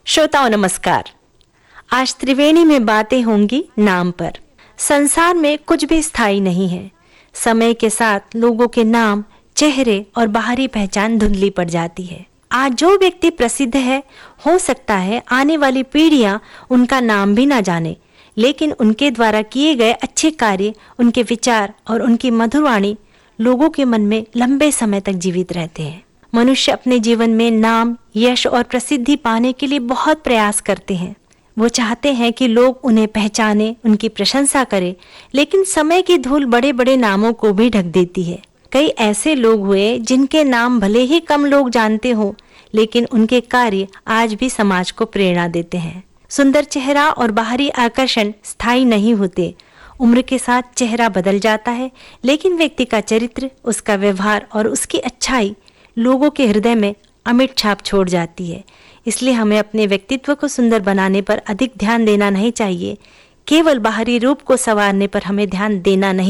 श्रोताओं नमस्कार। आज त्रिवेणी में बातें होंगी नाम पर। संसार में कुछ भी स्थायी नहीं है। समय के साथ लोगों के नाम, चेहरे और बाहरी पहचान धुंधली पड़ जाती है। आज जो व्यक्ति प्रसिद्ध है, हो सकता है आने वाली पीढ़ियां उनका नाम भी ना जाने, लेकिन उनके द्वारा किए गए अच्छे कार्य, उनके विचार और उनकी मधुर वाणी लोगों के मन में लंबे समय तक जीवित रहते हैं। मनुष्य अपने जीवन में नाम, यश और प्रसिद्धि पाने के लिए बहुत प्रयास करते हैं। वो चाहते हैं कि लोग उन्हें पहचाने, उनकी प्रशंसा करें, लेकिन समय की धूल बड़े बड़े नामों को भी ढक देती है। कई ऐसे लोग हुए जिनके नाम भले ही कम लोग जानते हो, लेकिन उनके कार्य आज भी समाज को प्रेरणा देते हैं। सुंदर चेहरा और बाहरी आकर्षण स्थायी नहीं होते। उम्र के साथ चेहरा बदल जाता है, लेकिन व्यक्ति का चरित्र, उसका व्यवहार और उसकी अच्छाई लोगों के हृदय में अमिट छाप छोड़ जाती है। इसलिए हमें अपने व्यक्तित्व को सुंदर बनाने पर अधिक ध्यान देना नहीं चाहिए। केवल बाहरी रूप को संवारने पर हमें ध्यान देना नहीं